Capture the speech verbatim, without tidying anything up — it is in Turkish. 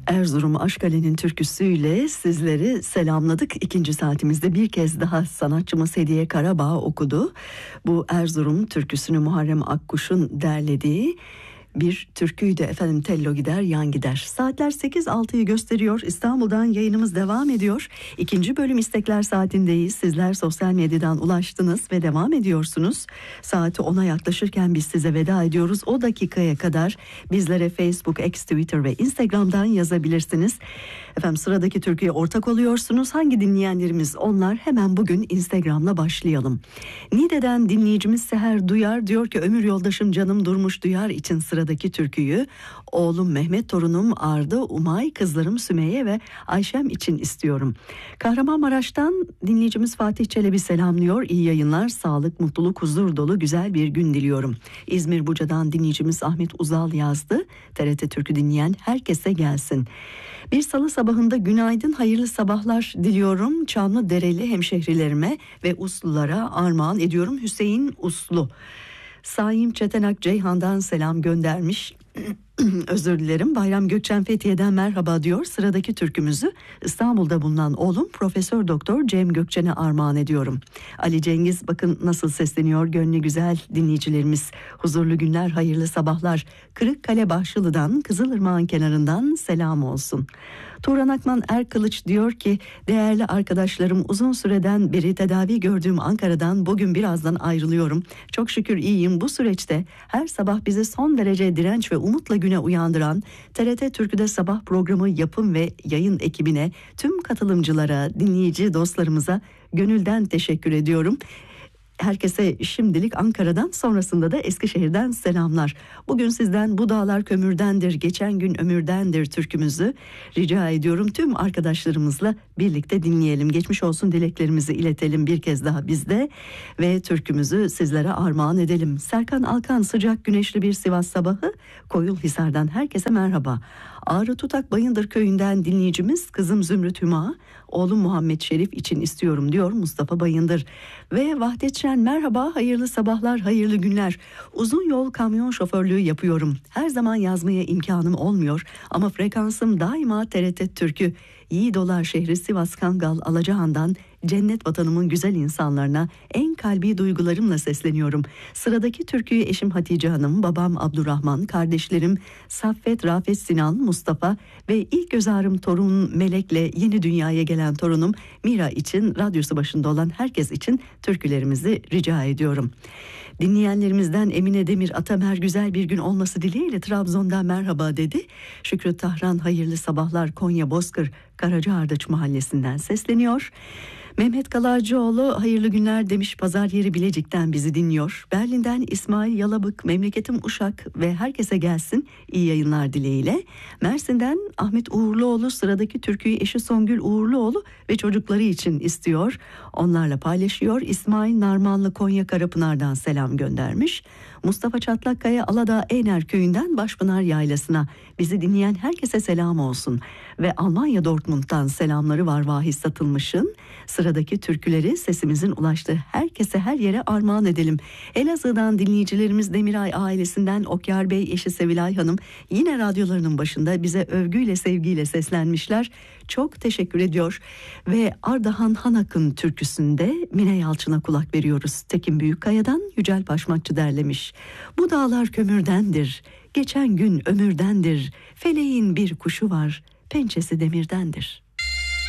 Erzurum Aşkale'nin türküsüyle sizleri selamladık. İkinci saatimizde bir kez daha sanatçımız Hediye Karabağ okudu. Bu Erzurum türküsünü Muharrem Akkuş'un derlediği bir türküydü efendim. Tello gider yan gider. Saatler sekiz altıyı gösteriyor. İstanbul'dan yayınımız devam ediyor. İkinci bölüm istekler saatindeyiz. Sizler sosyal medyadan ulaştınız ve devam ediyorsunuz. Saati ona yaklaşırken biz size veda ediyoruz. O dakikaya kadar bizlere Facebook, X, Twitter ve Instagram'dan yazabilirsiniz. Efendim sıradaki türküye ortak oluyorsunuz. Hangi dinleyenlerimiz onlar? Hemen bugün Instagram'la başlayalım. Niğde'den dinleyicimiz Seher Duyar diyor ki ömür yoldaşım canım Durmuş Duyar için sıradaki türküyü oğlum Mehmet, torunum Arda, Umay, kızlarım Sümeyye ve Ayşem için istiyorum. Kahramanmaraş'tan dinleyicimiz Fatih Çelebi selamlıyor. İyi yayınlar, sağlık, mutluluk, huzur dolu güzel bir gün diliyorum. İzmir Buca'dan dinleyicimiz Ahmet Uzal yazdı. T R T Türkü dinleyen herkese gelsin. Bir salı sabahında günaydın, hayırlı sabahlar diliyorum. Çamlıdereli hemşehrilerime ve Uslulara armağan ediyorum. Hüseyin Uslu. Saim Çetenak Ceyhan'dan selam göndermiş. Özür dilerim. Bayram Gökçen Fethiye'den merhaba diyor. Sıradaki türkümüzü İstanbul'da bulunan oğlum Profesör Doktor Cem Gökçen'e armağan ediyorum. Ali Cengiz bakın nasıl sesleniyor. Gönlü güzel dinleyicilerimiz. Huzurlu günler, hayırlı sabahlar. Kırıkkale Bahçılı'dan, Kızılırmak'ın kenarından selam olsun. Turan Akman Erkılıç diyor ki değerli arkadaşlarım, uzun süreden beri tedavi gördüğüm Ankara'dan bugün birazdan ayrılıyorum. Çok şükür iyiyim. Bu süreçte her sabah bizi son derece direnç ve umutla güne uyandıran T R T Türkü'de sabah programı yapım ve yayın ekibine, tüm katılımcılara, dinleyici dostlarımıza gönülden teşekkür ediyorum. Herkese şimdilik Ankara'dan, sonrasında da Eskişehir'den selamlar. Bugün sizden bu dağlar kömürdendir, geçen gün ömürdendir türkümüzü rica ediyorum. Tüm arkadaşlarımızla birlikte dinleyelim. Geçmiş olsun dileklerimizi iletelim bir kez daha bizde ve türkümüzü sizlere armağan edelim. Serkan Alkan, sıcak güneşli bir Sivas sabahı. Koyulhisar'dan herkese merhaba. Ağrı Tutak Bayındır köyünden dinleyicimiz kızım Zümrüt Hüma, oğlum Muhammed Şerif için istiyorum diyor Mustafa Bayındır. Ve Vahdet Şen merhaba, hayırlı sabahlar, hayırlı günler. Uzun yol kamyon şoförlüğü yapıyorum. Her zaman yazmaya imkanım olmuyor ama frekansım daima T R T Türkü. Yiğidolar şehri Sivas Kangal Alacahan'dan cennet vatanımın güzel insanlarına en kalbi duygularımla sesleniyorum. Sıradaki türküyü eşim Hatice Hanım, babam Abdurrahman, kardeşlerim Saffet, Rafet, Sinan, Mustafa ve ilk göz ağrım torun Melek'le yeni dünyaya gelen torunum Mira için, radyosu başında olan herkes için türkülerimizi rica ediyorum. Dinleyenlerimizden Emine Demir Atamer güzel bir gün olması dileğiyle Trabzon'dan merhaba dedi. Şükrü Tahran hayırlı sabahlar, Konya Bozkır Karacaardaç mahallesinden sesleniyor. Mehmet Kalarcıoğlu hayırlı günler demiş, pazar yeri Bilecik'ten bizi dinliyor. Berlin'den İsmail Yalabık, memleketim Uşak ve herkese gelsin iyi yayınlar dileğiyle. Mersin'den Ahmet Uğurluoğlu sıradaki türküyü eşi Songül Uğurluoğlu ve çocukları için istiyor. Onlarla paylaşıyor. İsmail Narmanlı Konya Karapınar'dan selam göndermiş. Mustafa Çatlakkaya Aladağ Eyner köyünden Başpınar Yaylası'na bizi dinleyen herkese selam olsun. Ve Almanya Dortmund'dan selamları var Vahis Satılmış'ın. Sıradaki türküleri sesimizin ulaştığı herkese, her yere armağan edelim. Elazığ'dan dinleyicilerimiz Demiray ailesinden Okyar Bey, eşi Sevilay Hanım yine radyolarının başında bize övgüyle sevgiyle seslenmişler. Çok teşekkür ediyor. Ve Ardahan Hanak'ın türküsünde Mine Yalçın'a kulak veriyoruz. Tekin Büyükkaya'dan Yücel Paşmakçı derlemiş. Bu dağlar kömürdendir, geçen gün ömürdendir, feleğin bir kuşu var, pençesi demirdendir.